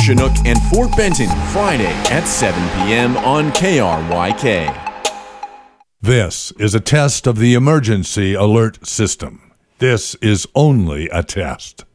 Chinook, and Fort Benton, Friday at 7 p.m. on KRYK. This is a test of the emergency alert system. This is only a test.